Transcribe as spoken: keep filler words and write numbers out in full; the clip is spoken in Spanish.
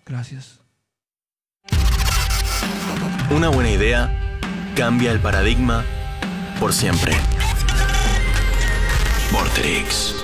Gracias. Una buena idea cambia el paradigma por siempre. Vorterix.